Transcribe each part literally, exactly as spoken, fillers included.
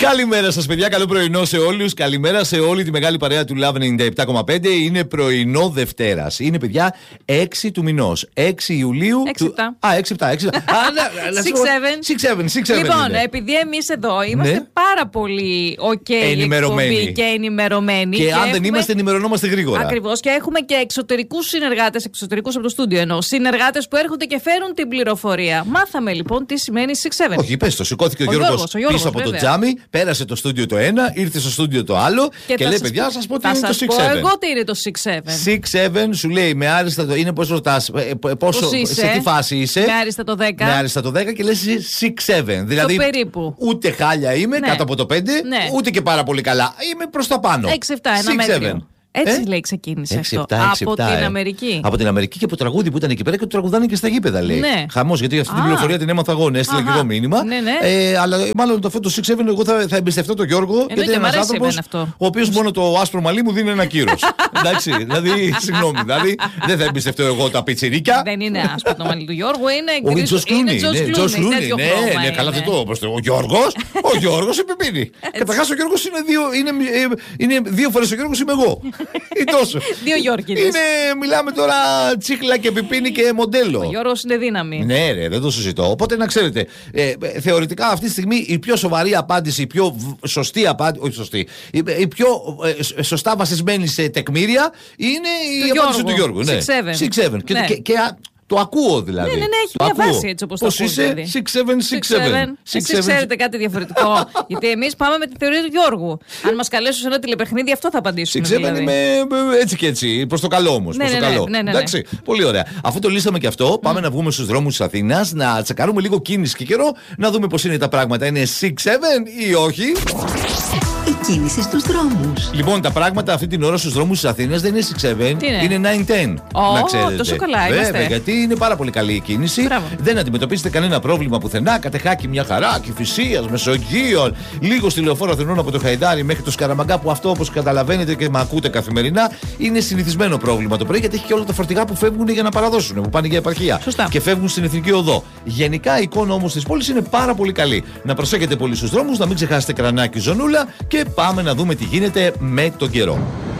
Καλημέρα σας, παιδιά. Καλό πρωινό σε όλους. Καλημέρα σε όλη τη μεγάλη παρέα του Love ενενήντα επτά κόμμα πέντε. Είναι πρωινό Δευτέρας. Είναι, παιδιά, έξι του μηνός. έξι Ιουλίου. έξι επτά. Του... Α, έξι επτά. έξι επτά. έξι επτά. Λοιπόν, επειδή εμείς εδώ είμαστε ναι. πάρα πολύ ok ενημερωμένοι και ενημερωμένοι. Και, και αν έχουμε... δεν είμαστε, ενημερωνόμαστε γρήγορα. Ακριβώς. Και έχουμε και εξωτερικούς συνεργάτες, εξωτερικούς από το στούντιο εννοώ. Συνεργάτες που έρχονται και φέρουν την πληροφορία. Μάθαμε λοιπόν τι σημαίνει έξι επτά. Όχι, πες το. Σηκώθηκε ο, ο, Γιώργος, Γιώργος, ο Γιώργος πίσω βέβαια. από το τζάμι, πέρασε το στούντιο το ένα, ήρθε στο στούντιο το άλλο και, και λέει: παιδιά, σας πω τι είναι το έξι επτά. Εγώ τι είναι το έξι επτά. έξι επτά σου λέει με άριστα το. Είναι πώς ρωτάς, πόσο, σε τι φάση είσαι. Με άριστα το δέκα. Με άριστα το δέκα και λες έξι επτά. Δηλαδή περίπου. Ούτε χάλια είμαι ναι. κάτω από το πέντε, ναι. ούτε και πάρα πολύ καλά. Είμαι προς τα πάνω. έξι επτά, ένα μέτριο. Έτσι ε? λέει ξεκίνησε έξι, αυτό. επτά, έξι, από επτά, την ε. Αμερική. Από την Αμερική και από το τραγούδι που ήταν εκεί πέρα και το τραγουδάνε και στα γήπεδα, λέει. Ναι. Χαμός, γιατί αυτή την πληροφορία την έμαθα εγώ, ναι, έστειλα και εγώ μήνυμα. Ναι, ναι. Ε, αλλά μάλλον το αυτό το έξι επτά εγώ θα, θα εμπιστευτώ τον Γιώργο, ενώ γιατί είναι ένας άνθρωπος ο οποίος μόνο το άσπρο μαλλί μου δίνει ένα κύρος. Εντάξει, δηλαδή, συγγνώμη, δηλαδή δεν θα εμπιστευτώ εγώ τα πιτσιρίκια. Δεν είναι άσπρο το μαλλί του Γιώργου, είναι ο Τζος Κλούνι. Ναι, ναι, καλά δεν το όπως ο Γιώργος, ο Γιώργος επιπίνει. Καταρχάς ο Γιώργος είναι δύο φορές ο Γιώργος είμαι εγώ. Ή τόσο. Δύο Γιώργηδες. Είναι, μιλάμε τώρα τσίχλα και πιπίνι και μοντέλο. Ο Γιώργος είναι δύναμη. Ναι, ρε, δεν το συζητώ. Οπότε να ξέρετε, ε, θεωρητικά αυτή τη στιγμή η πιο σοβαρή απάντηση, η πιο σωστή απάντηση, όχι σωστή, η, η πιο ε, σωστά βασισμένη σε τεκμήρια είναι η του απάντηση Γιώργου. του Γιώργου. Ναι. έξι επτά. έξι επτά. Και, ναι. και, και, το ακούω δηλαδή. Ναι, ναι, ναι, έχει μια βάση έτσι όπως το ακούω. Πώς είσαι, δηλαδή. έξι επτά, έξι επτά. Εσείς ξέρετε κάτι διαφορετικό. Γιατί εμείς πάμε με τη θεωρία του Γιώργου. Αν μας καλέσουν σε ένα τηλεπαιχνίδι, αυτό θα απαντήσουμε. έξι επτά δηλαδή. Είναι έτσι και έτσι. Προς το καλό όμως. Ναι, προς ναι, το καλό. ναι, ναι, ναι, εντάξει, πολύ ωραία. Αφού το λύσαμε και αυτό, πάμε mm. να βγούμε στους δρόμους της Αθήνας, να τσεκάρουμε λίγο κίνηση και καιρό, να δούμε πώς είναι τα πράγματα. Είναι έξι επτά ή όχι. Η κίνηση στους δρόμους. Λοιπόν, τα πράγματα αυτή την ώρα στους δρόμους της Αθήνας δεν είναι έξι επτά, είναι, είναι εννιά δέκα. Oh, να ξέρετε. Τόσο καλά Βέβαια, είμαστε. γιατί είναι πάρα πολύ καλή η κίνηση. Μπράβο. Δεν αντιμετωπίζετε κανένα πρόβλημα πουθενά. Κατεχάκι μια χαρά, Κηφισίας, Μεσογείων, λίγο στη Λεωφόρο Αθηνών από το Χαϊδάρι μέχρι το Σκαραμαγκά, που αυτό όπως καταλαβαίνετε και με ακούτε καθημερινά είναι συνηθισμένο πρόβλημα το πρωί, γιατί έχει και όλα τα φορτηγά που φεύγουν για να παραδώσουν, που πάνε για επαρχία. Σωστά. Και φεύγουν στην Εθνική Οδό. Γενικά η εικόνα όμως της πόλης είναι πάρα πολύ καλή. Να προσέχετε πολύ στους δρόμους, να μην ξεχάσετε κρανάκι, ζωνούλα και πάμε να δούμε τι γίνεται με τον καιρό.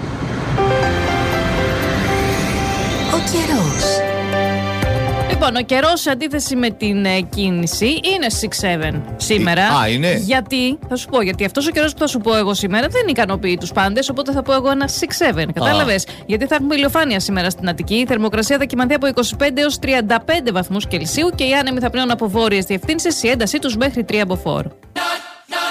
Ο καιρός. Λοιπόν, ο καιρός σε αντίθεση με την ε, κίνηση είναι έξι επτά σήμερα. Α, είναι. Γιατί, θα σου πω, γιατί αυτός ο καιρός που θα σου πω εγώ σήμερα δεν ικανοποιεί τους πάντες, οπότε θα πω εγώ ένα έξι επτά. Κατάλαβες. Γιατί θα έχουμε ηλιοφάνεια σήμερα στην Αττική. Η θερμοκρασία θα κυμανθεί από είκοσι πέντε έως τριάντα πέντε βαθμούς Κελσίου και οι άνεμοι θα πνέουν από βόρειες διευθύνσεις, η έντασή τους μέχρι τρία μποφόρ.